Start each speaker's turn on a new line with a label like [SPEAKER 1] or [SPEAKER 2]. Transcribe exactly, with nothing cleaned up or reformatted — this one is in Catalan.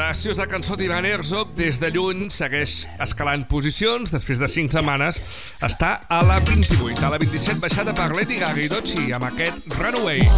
[SPEAKER 1] preciosa cançó d'Ivan Herzog des de lluny segueix escalant posicions. Després de cinc setmanes està a la vint-i-vuit. A la vint-i-set baixada per Lady Gaga i Doechii amb aquest Runaway.